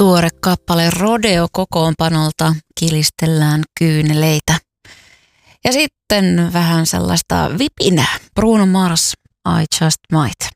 tuore kappale Rodeo-kokoonpanolta Kilistellään kyyneleitä. Ja sitten vähän sellaista vipinää. Bruno Mars, I Just Might.